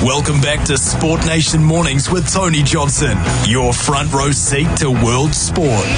Welcome back to Sport Nation Mornings with Tony Johnson, your front row seat to world sport.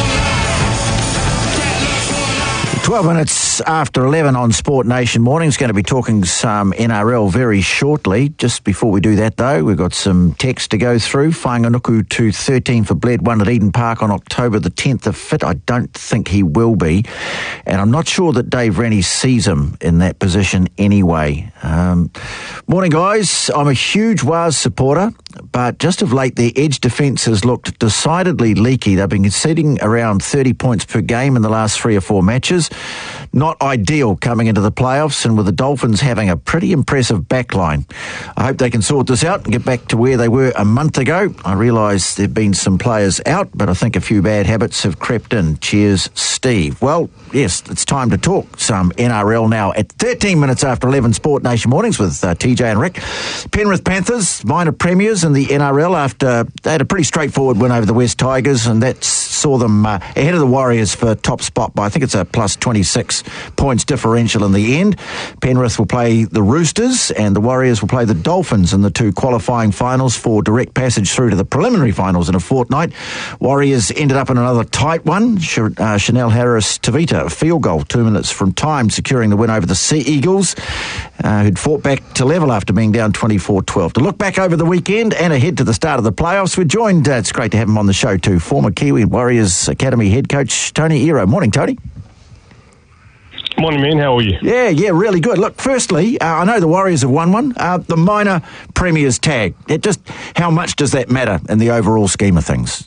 12 minutes after 11 on Sport Nation Mornings. Going to be talking some NRL very shortly. Just before we do that, though, we've got some text to go through. Whanganuku to 13 for Bled 1 at Eden Park on October the 10th of fit. I don't think he will be. And I'm not sure that Dave Rennie sees him in that position anyway. Morning, guys. I'm a huge Waz supporter, but just of late their edge defence has looked decidedly leaky. They've been conceding around 30 points per game in the last 3 or 4 matches. Not ideal coming into the playoffs, and with the Dolphins having a pretty impressive backline. I hope they can sort this out and get back to where they were a month ago. I realise there have been some players out, but I think a few bad habits have crept in. Cheers, Steve. Well, yes, it's time to talk some NRL now at 13 minutes after 11 Sport Nation Mornings with TJ and Rick. Penrith Panthers, minor premiers in the NRL after they had a pretty straightforward win over the West Tigers, and that saw them ahead of the Warriors for top spot by, I think it's a plus 26 points differential in the end. Penrith will play the Roosters and the Warriors will play the Dolphins in the 2 qualifying finals for direct passage through to the preliminary finals in a fortnight. Warriors ended up in another tight one. Chanel Harris-Tavita, a field goal 2 minutes from time, securing the win over the Sea Eagles, who'd fought back to level after being down 24-12. To look back over the weekend and ahead to the start of the playoffs, we're joined, it's great to have him on the show too, former Kiwi Warriors Academy head coach Tony Iro. Morning, Tony. Morning, man. How are you? Yeah, really good. Look, firstly, I know the Warriors have won one. The minor premiers tag. How much does that matter in the overall scheme of things?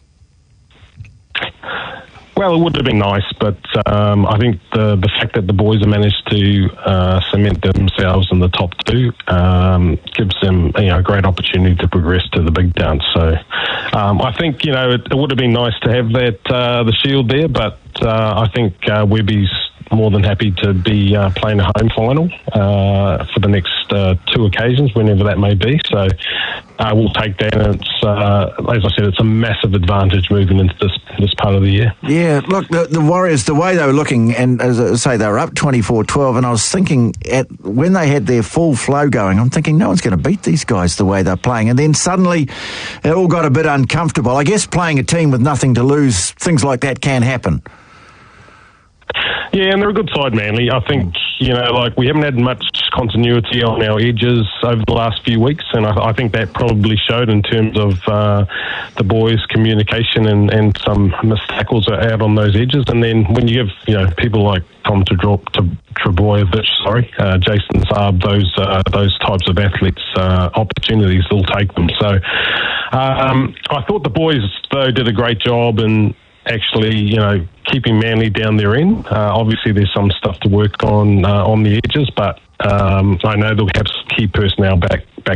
Well, it would have been nice, but I think the fact that the boys have managed to cement themselves in the top 2 gives them a great opportunity to progress to the big dance. So I think it would have been nice to have that the shield there, but I think Webby's more than happy to be playing a home final for the next 2 occasions, whenever that may be. So we'll take that, and it's, as I said, it's a massive advantage moving into this part of the year. Yeah, look, the Warriors, the way they were looking, and as I say, they were up 24-12, and I was thinking, when they had their full flow going, I'm thinking, no one's going to beat these guys the way they're playing. And then suddenly, it all got a bit uncomfortable. I guess playing a team with nothing to lose, things like that can happen. Yeah, and they're a good side, Manly. I think, we haven't had much continuity on our edges over the last few weeks, and I think that probably showed in terms of the boys' communication and some missed tackles out on those edges. And then when you give, people like Tom Trebojevic, Jason Saab, those types of athletes opportunities, they'll take them. So I thought the boys, though, did a great job in actually, keeping Manly down their end. Obviously, there's some stuff to work on the edges, but I know they'll have key personnel back